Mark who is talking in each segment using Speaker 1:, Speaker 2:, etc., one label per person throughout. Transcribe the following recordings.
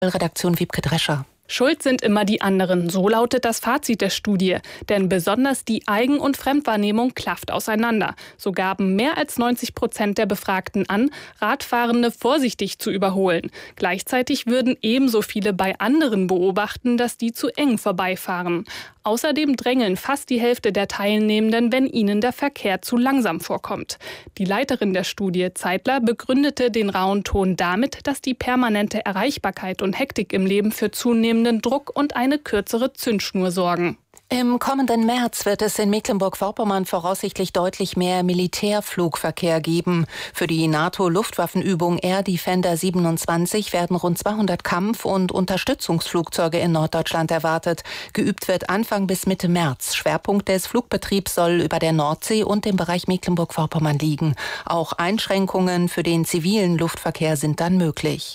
Speaker 1: Redaktion Wiebke Drescher.
Speaker 2: Schuld sind immer die anderen, so lautet das Fazit der Studie. Denn besonders die Eigen- und Fremdwahrnehmung klafft auseinander. So gaben mehr als 90% der Befragten an, Radfahrende vorsichtig zu überholen. Gleichzeitig würden ebenso viele bei anderen beobachten, dass die zu eng vorbeifahren. Außerdem drängeln fast die Hälfte der Teilnehmenden, wenn ihnen der Verkehr zu langsam vorkommt. Die Leiterin der Studie, Zeitler, begründete den rauen Ton damit, dass die permanente Erreichbarkeit und Hektik im Leben für zunehmenden Druck und eine kürzere Zündschnur sorgen.
Speaker 1: Im kommenden März wird es in Mecklenburg-Vorpommern voraussichtlich deutlich mehr Militärflugverkehr geben. Für die NATO-Luftwaffenübung Air Defender 27 werden rund 200 Kampf- und Unterstützungsflugzeuge in Norddeutschland erwartet. Geübt wird Anfang bis Mitte März. Schwerpunkt des Flugbetriebs soll über der Nordsee und im Bereich Mecklenburg-Vorpommern liegen. Auch Einschränkungen für den zivilen Luftverkehr sind dann möglich.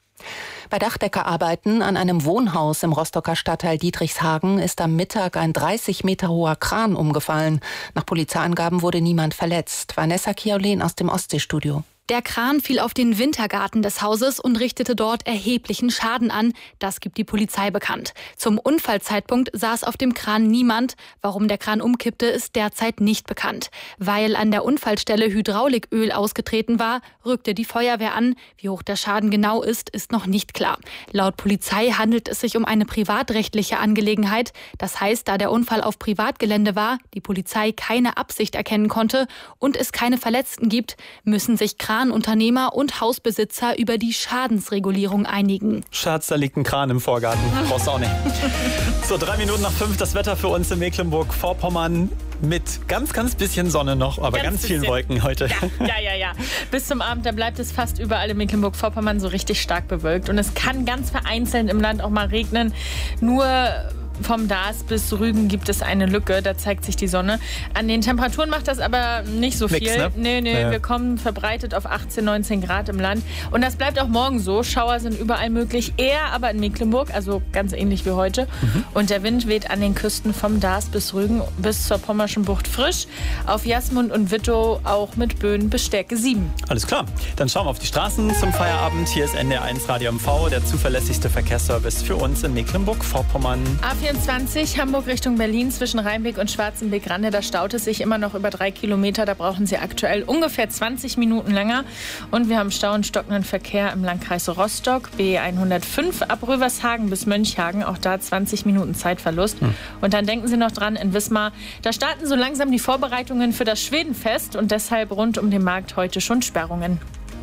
Speaker 1: Bei Dachdeckerarbeiten an einem Wohnhaus im Rostocker Stadtteil Dietrichshagen ist am Mittag ein 30 Meter hoher Kran umgefallen. Nach Polizeiangaben wurde niemand verletzt. Vanessa Kiolen aus dem Ostseestudio.
Speaker 3: Der Kran fiel auf den Wintergarten des Hauses und richtete dort erheblichen Schaden an. Das gibt die Polizei bekannt. Zum Unfallzeitpunkt saß auf dem Kran niemand. Warum der Kran umkippte, ist derzeit nicht bekannt. Weil an der Unfallstelle Hydrauliköl ausgetreten war, rückte die Feuerwehr an. Wie hoch der Schaden genau ist noch nicht klar. Laut Polizei handelt es sich um eine privatrechtliche Angelegenheit. Das heißt, da der Unfall auf Privatgelände war, die Polizei keine Absicht erkennen konnte und es keine Verletzten gibt, müssen sich Kranunternehmer und Hausbesitzer über die Schadensregulierung einigen.
Speaker 4: Schatz, da liegt ein Kran im Vorgarten. Brauchst du auch nicht. So, 3 Minuten nach 5 das Wetter für uns in Mecklenburg-Vorpommern mit ganz bisschen Sonne noch, aber ganz vielen Wolken heute.
Speaker 5: Ja. Bis zum Abend, da bleibt es fast überall in Mecklenburg-Vorpommern so richtig stark bewölkt. Und es kann ganz vereinzelt im Land auch mal regnen. Nur vom Daas bis Rügen gibt es eine Lücke, da zeigt sich die Sonne. An den Temperaturen macht das aber nicht so viel.
Speaker 4: Nix, ne?
Speaker 5: Nee,
Speaker 4: Ja.
Speaker 5: Wir kommen verbreitet auf 18, 19 Grad im Land. Und das bleibt auch morgen so. Schauer sind überall möglich, eher aber in Mecklenburg, also ganz ähnlich wie heute. Und der Wind weht an den Küsten vom Daas bis Rügen bis zur Pommerschen Bucht frisch. Auf Jasmund und Wittow auch mit Böen bis Stärke 7.
Speaker 4: Alles klar, dann schauen wir auf die Straßen zum Feierabend. Hier ist NDR1 Radio MV, der zuverlässigste Verkehrsservice für uns in Mecklenburg-Vorpommern.
Speaker 5: A24 Hamburg Richtung Berlin zwischen Rheinbeck und Schwarzenbeck-Rande. Da staut es sich immer noch über 3 Kilometer. Da brauchen Sie aktuell ungefähr 20 Minuten länger. Und wir haben Stau und stockenden Verkehr im Landkreis Rostock. B105 ab Rövershagen bis Mönchhagen. Auch da 20 Minuten Zeitverlust. Und dann denken Sie noch dran, in Wismar, da starten so langsam die Vorbereitungen für das Schwedenfest. Und deshalb rund um den Markt heute schon Sperrungen.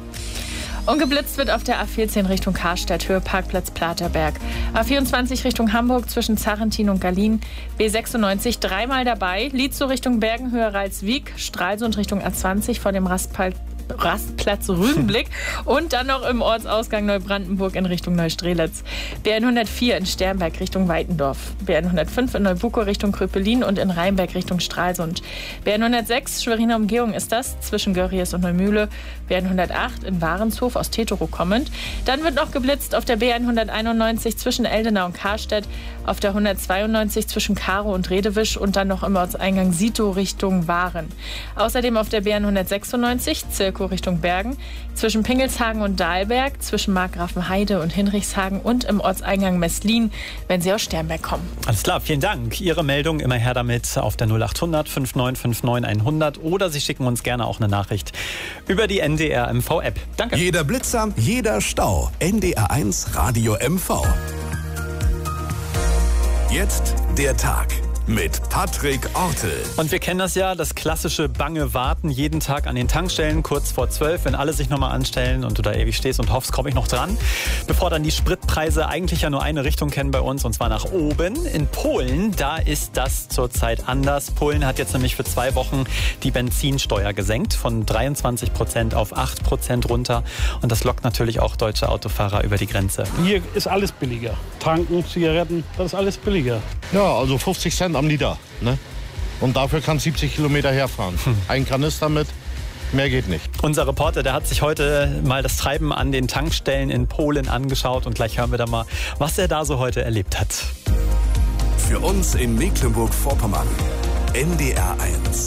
Speaker 5: Und geblitzt wird auf der A14 Richtung Karstadt, Höhe Parkplatz Platerberg. A24 Richtung Hamburg zwischen Zarentin und Gallien. B96 dreimal dabei. Lietzow Richtung Bergen, Höhe Ralswiek. Stralsund Richtung A20 vor dem Rastplatz Rügenblick und dann noch im Ortsausgang Neubrandenburg in Richtung Neustrelitz. BN104 in Sternberg Richtung Weitendorf. BN105 in Neubuko Richtung Kröpelin und in Rheinberg Richtung Stralsund. BN106 Schweriner Umgehung ist das zwischen Görries und Neumühle. BN108 in Warenshof aus Teterow kommend. Dann wird noch geblitzt auf der BN191 zwischen Eldenau und Karstedt, auf der 192 zwischen Karow und Redewisch und dann noch im Ortseingang Sito Richtung Waren. Außerdem auf der BN196 Zirkow Richtung Bergen, zwischen Pingelshagen und Dahlberg, zwischen Markgrafenheide und Hinrichshagen und im Ortseingang Messlin, wenn Sie aus Sternberg kommen.
Speaker 4: Alles klar, vielen Dank. Ihre Meldung immer her damit auf der 0800 5959 100 oder Sie schicken uns gerne auch eine Nachricht über die NDR MV App. Danke.
Speaker 6: Jeder Blitzer, jeder Stau. NDR1 Radio MV. Jetzt der Tag mit Patrick Ortel.
Speaker 4: Und wir kennen das ja, das klassische bange Warten jeden Tag an den Tankstellen, kurz vor 12, wenn alle sich nochmal anstellen und du da ewig stehst und hoffst, komme ich noch dran. Bevor dann die Spritpreise eigentlich ja nur eine Richtung kennen bei uns, und zwar nach oben. In Polen, da ist das zurzeit anders. Polen hat jetzt nämlich für 2 Wochen die Benzinsteuer gesenkt, von 23% auf 8% runter. Und das lockt natürlich auch deutsche Autofahrer über die Grenze.
Speaker 7: Hier ist alles billiger. Tanken, Zigaretten, das ist alles billiger.
Speaker 8: Ja, also 50 Cent am Liter. Ne? Und dafür kann 70 Kilometer herfahren. Ein Kanister mit, mehr geht nicht.
Speaker 4: Unser Reporter, der hat sich heute mal das Treiben an den Tankstellen in Polen angeschaut. Und gleich hören wir da mal, was er da so heute erlebt hat.
Speaker 6: Für uns in Mecklenburg-Vorpommern. NDR1.